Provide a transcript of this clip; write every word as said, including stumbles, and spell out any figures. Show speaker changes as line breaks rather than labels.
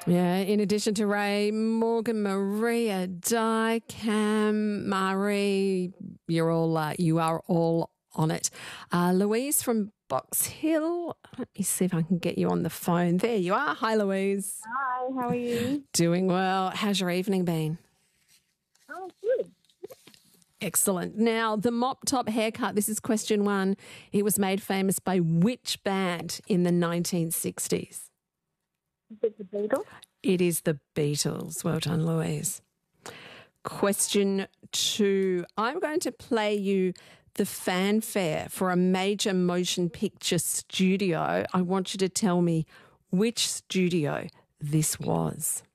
Yeah, in addition to Ray, Morgan, Maria, Di, Cam, Marie, you're all, uh, you are all on it. Uh, Louise from Box Hill, let me see if I can get you on the phone. There you are. Hi, Louise.
Hi, how are you?
Doing well. How's your evening been?
Oh, good.
Excellent. Now, the mop top haircut, this is question one. It was made famous by which band in the nineteen sixties?
Is it the Beatles?
It is the Beatles. Well done, Louise. Question two. I'm going to play you the fanfare for a major motion picture studio. I want you to tell me which studio this was.